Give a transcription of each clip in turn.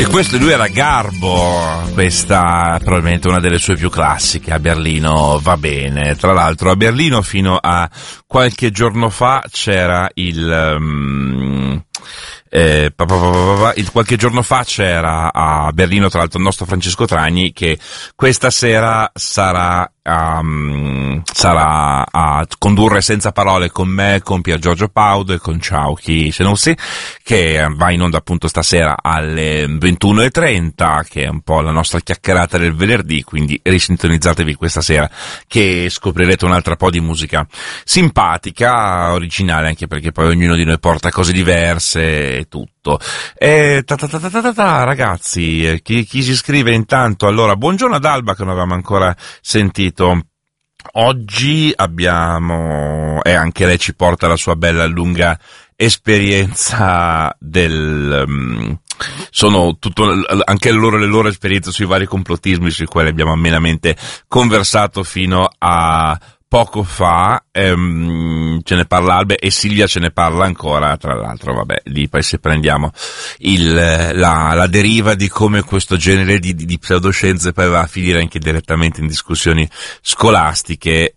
E questo lui era Garbo, questa è probabilmente una delle sue più classiche. A Berlino va bene. Tra l'altro a Berlino fino a qualche giorno fa c'era qualche giorno fa c'era a Berlino, tra l'altro, il nostro Francesco Tragni, che questa sera sarà a condurre Senza Parole con me, con Pier Giorgio Paudo e con Ciauchi Senussi, che va in onda appunto stasera alle 21:30, che è un po' la nostra chiacchierata del venerdì, quindi risintonizzatevi questa sera che scoprirete un'altra po' di musica simpatica, originale, anche perché poi ognuno di noi porta cose diverse e tutto. Ragazzi, chi si scrive intanto? Allora, buongiorno ad Alba, che non avevamo ancora sentito. Oggi abbiamo, e anche lei ci porta la sua bella lunga esperienza sono anche le loro esperienze sui vari complottismi, sui quali abbiamo amenamente conversato fino a poco fa. Ce ne parla Albe e Silvia ce ne parla ancora, tra l'altro. Vabbè, lì poi se prendiamo la deriva di come questo genere di pseudoscienze poi va a finire anche direttamente in discussioni scolastiche,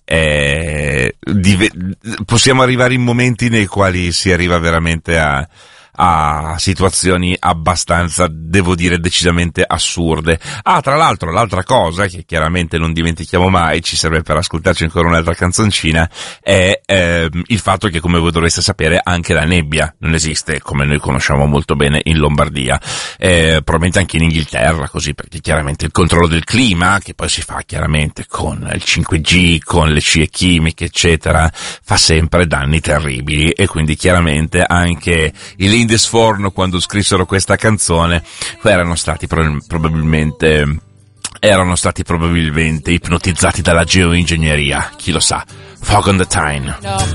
possiamo arrivare in momenti nei quali si arriva veramente a situazioni abbastanza, devo dire, decisamente assurde. Tra l'altro, l'altra cosa che chiaramente non dimentichiamo mai, ci serve per ascoltarci ancora un'altra canzoncina, è il fatto che, come voi dovreste sapere, anche la nebbia non esiste, come noi conosciamo molto bene, in Lombardia, probabilmente anche in Inghilterra, così, perché chiaramente il controllo del clima, che poi si fa chiaramente con il 5G, con le scie chimiche, eccetera, fa sempre danni terribili, e quindi chiaramente anche i Lindisfarne, quando scrissero questa canzone, erano stati probabilmente ipnotizzati dalla geoingegneria, chi lo sa. Fog on the Tyne.